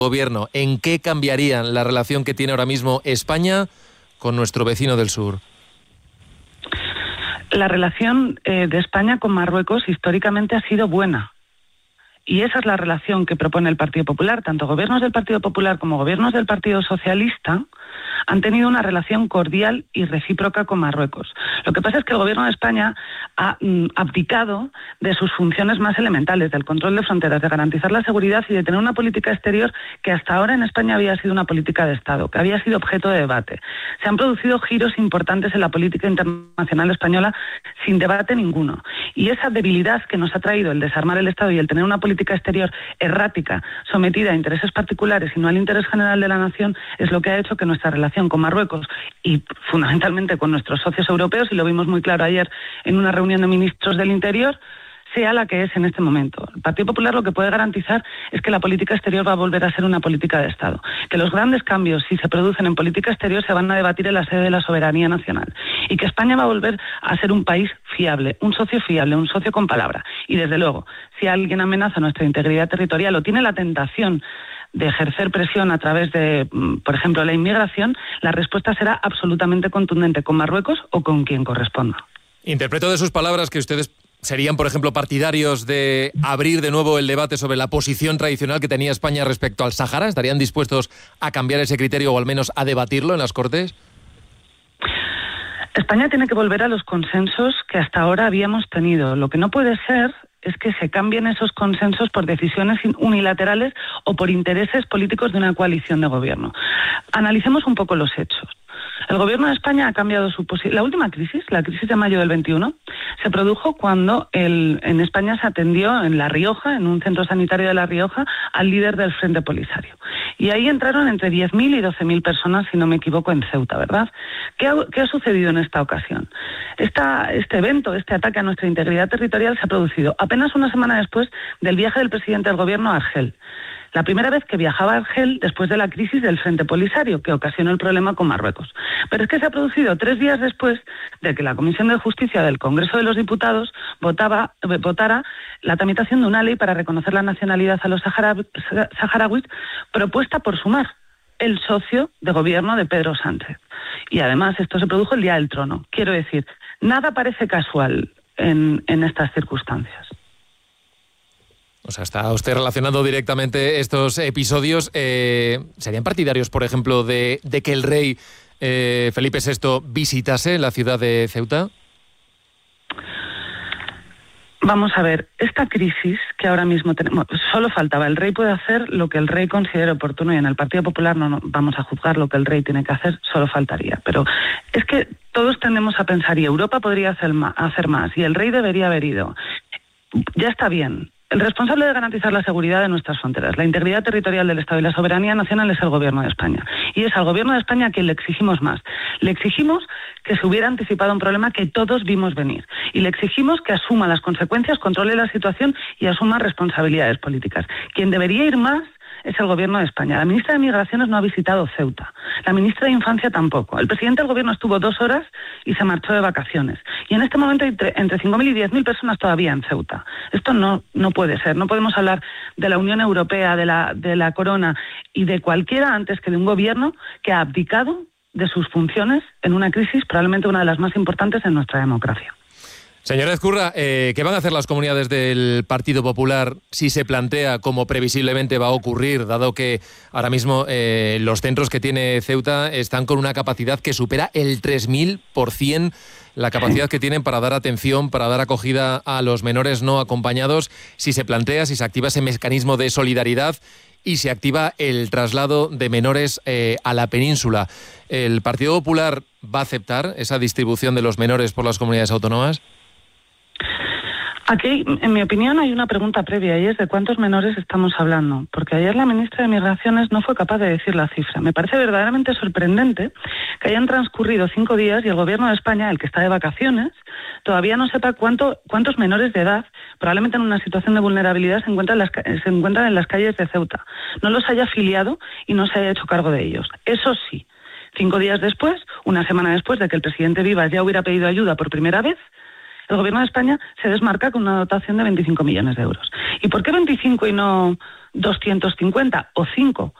gobierno, ¿en qué cambiaría la relación que tiene ahora mismo España con nuestro vecino del sur? La relación de España con Marruecos históricamente ha sido buena. Y esa es la relación que propone el Partido Popular. Tanto gobiernos del Partido Popular como gobiernos del Partido Socialista han tenido una relación cordial y recíproca con Marruecos. Lo que pasa es que el gobierno de España ha abdicado de sus funciones más elementales, del control de fronteras, de garantizar la seguridad y de tener una política exterior que hasta ahora en España había sido una política de Estado, que había sido objeto de debate. Se han producido giros importantes en la política internacional española sin debate ninguno. Y esa debilidad que nos ha traído el desarmar el Estado y el tener una política exterior errática, sometida a intereses particulares y no al interés general de la nación, es lo que ha hecho que nuestra relación con Marruecos y fundamentalmente con nuestros socios europeos, y lo vimos muy claro ayer en una reunión de ministros del Interior, sea la que es en este momento. El Partido Popular lo que puede garantizar es que la política exterior va a volver a ser una política de Estado, que los grandes cambios, si se producen en política exterior, se van a debatir en la sede de la soberanía nacional, y que España va a volver a ser un país fiable, un socio con palabra. Y desde luego, si alguien amenaza nuestra integridad territorial o tiene la tentación de ejercer presión a través de, por ejemplo, la inmigración, la respuesta será absolutamente contundente con Marruecos o con quien corresponda. Interpreto de sus palabras que ustedes serían, por ejemplo, partidarios de abrir de nuevo el debate sobre la posición tradicional que tenía España respecto al Sáhara. ¿Estarían dispuestos a cambiar ese criterio o al menos a debatirlo en las Cortes? España tiene que volver a los consensos que hasta ahora habíamos tenido. Lo que no puede ser es que se cambien esos consensos por decisiones unilaterales o por intereses políticos de una coalición de gobierno. Analicemos un poco los hechos. El gobierno de España ha cambiado su posición. La última crisis, la crisis de mayo del 21, se produjo cuando en España se atendió en La Rioja, en un centro sanitario de La Rioja, al líder del Frente Polisario. Y ahí entraron entre 10.000 y 12.000 personas, si no me equivoco, en Ceuta, ¿verdad? ¿Qué ha sucedido en esta ocasión? Este evento, este ataque a nuestra integridad territorial se ha producido apenas una semana después del viaje del presidente del gobierno a Argel. La primera vez que viajaba a Argel después de la crisis del Frente Polisario, que ocasionó el problema con Marruecos. Pero es que se ha producido 3 días después de que la Comisión de Justicia del Congreso de los Diputados votara la tramitación de una ley para reconocer la nacionalidad a los saharauis, propuesta por Sumar, el socio de gobierno de Pedro Sánchez. Y además esto se produjo el día del trono. Quiero decir, nada parece casual en estas circunstancias. O sea, está usted relacionando directamente estos episodios. ¿Serían partidarios, por ejemplo, de que el rey Felipe VI visitase la ciudad de Ceuta? Vamos a ver, esta crisis que ahora mismo tenemos, solo faltaba. El rey puede hacer lo que el rey considere oportuno y en el Partido Popular no vamos a juzgar lo que el rey tiene que hacer, solo faltaría. Pero es que todos tendemos a pensar, y Europa podría hacer más, y el rey debería haber ido. Ya está bien. El responsable de garantizar la seguridad de nuestras fronteras, la integridad territorial del Estado y la soberanía nacional es el Gobierno de España. Y es al Gobierno de España a quien le exigimos más. Le exigimos que se hubiera anticipado un problema que todos vimos venir. Y le exigimos que asuma las consecuencias, controle la situación y asuma responsabilidades políticas. Quien debería ir más es el Gobierno de España. La ministra de Migraciones no ha visitado Ceuta. La ministra de Infancia tampoco. El presidente del Gobierno estuvo 2 horas y se marchó de vacaciones. Y en este momento hay entre 5.000 y 10.000 personas todavía en Ceuta. Esto no puede ser. No podemos hablar de la Unión Europea, de la Corona y de cualquiera antes que de un gobierno que ha abdicado de sus funciones en una crisis probablemente una de las más importantes en nuestra democracia. Señora Ezcurra, ¿qué van a hacer las comunidades del Partido Popular si se plantea, como previsiblemente va a ocurrir, dado que ahora mismo los centros que tiene Ceuta están con una capacidad que supera el 3.000% la capacidad que tienen para dar atención, para dar acogida a los menores no acompañados, si se activa ese mecanismo de solidaridad y se activa el traslado de menores a la península? ¿El Partido Popular va a aceptar esa distribución de los menores por las comunidades autónomas? Aquí, en mi opinión, hay una pregunta previa y es de cuántos menores estamos hablando, porque ayer la ministra de Migraciones no fue capaz de decir la cifra. Me parece verdaderamente sorprendente que hayan transcurrido 5 días y el Gobierno de España, el que está de vacaciones, todavía no sepa cuántos menores de edad, probablemente en una situación de vulnerabilidad, se encuentran en las calles de Ceuta. No los haya afiliado y no se haya hecho cargo de ellos. Eso sí, 5 días después, una semana después de que el presidente Vivas ya hubiera pedido ayuda por primera vez, el Gobierno de España se desmarca con una dotación de 25 millones de euros. ¿Y por qué 25 y no 250 o 5?